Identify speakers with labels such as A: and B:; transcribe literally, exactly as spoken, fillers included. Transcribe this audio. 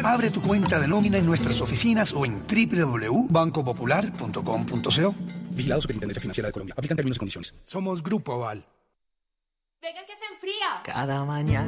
A: Abre tu cuenta de nómina en nuestras oficinas o en doble u doble u doble u punto banco popular punto com punto co.
B: Vigilado Superintendencia Financiera de Colombia. Aplican términos y condiciones.
A: Somos Grupo Aval.
C: Venga que se enfría.
D: Cada mañana